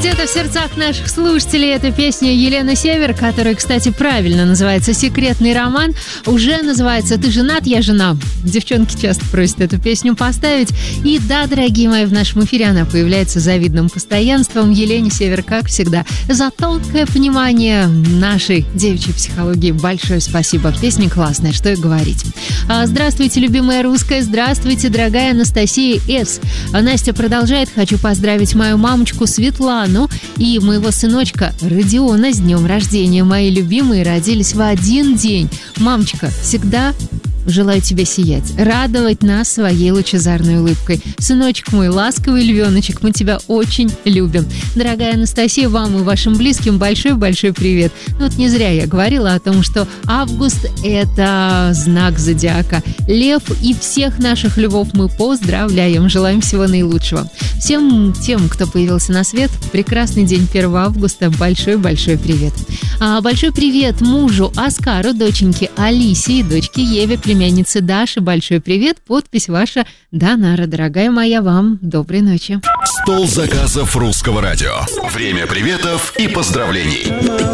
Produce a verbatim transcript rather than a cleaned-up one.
где-то в сердцах наших слушателей эта песня Елены Север, которая, кстати, правильно называется «Секретный роман», уже называется «Ты женат, я жена». Девчонки часто просят эту песню поставить. И да, дорогие мои, в нашем эфире она появляется с завидным постоянством. Елене Север, как всегда, за тонкое понимание нашей девичьей психологии. Большое спасибо. Песня классная, что и говорить. Здравствуйте, любимая русская. Здравствуйте, дорогая Анастасия С. Настя продолжает. Хочу поздравить мою мамочку Светлану и моего сыночка Родиона с днем рождения. Мои любимые родились в один день. Мамочка, всегда желаю тебе сиять, радовать нас своей лучезарной улыбкой. Сыночек мой, ласковый львеночек, мы тебя очень любим. Дорогая Анастасия, вам и вашим близким большой-большой привет. Ну вот не зря я говорила о том, что август – это знак зодиака. Лев, и всех наших львов мы поздравляем, желаем всего наилучшего. Всем тем, кто появился на свет, прекрасный день первого августа, большой-большой привет. А большой привет мужу Оскару, доченьке Алисе и дочке Еве, племяннице Даше. Большой привет, подпись ваша Данара. Дорогая моя, вам доброй ночи. Стол заказов русского радио. Время приветов и поздравлений.